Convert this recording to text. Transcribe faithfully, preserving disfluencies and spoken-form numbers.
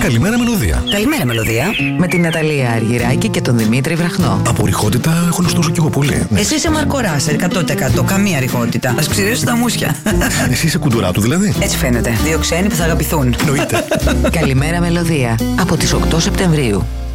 Καλημέρα Μελωδία. Καλημέρα Μελωδία. Με την Ναταλία Αργυράκη και τον Δημήτρη Βραχνό. Από ρηχότητα έχω να σου δώσω κι εγώ πολύ. Εσύ είσαι Μαρκοράς, εκατό τοις εκατό, καμία ρηχότητα. Ας ξηρίσω τα μουσια. Εσύ είσαι κουντουράτου δηλαδή. Έτσι φαίνεται. Δύο ξένοι που θα αγαπηθούν. Εννοείται. Καλημέρα Μελωδία. Από τις οκτώ Σεπτεμβρίου.